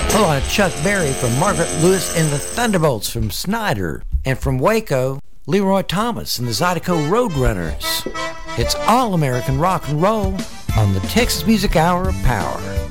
A lot of Chuck Berry from Margaret Lewis and the Thunderbolts from Snyder. And from Waco, Leroy Thomas and the Zydeco Roadrunners. It's all American rock and roll on the Texas Music Hour of Power.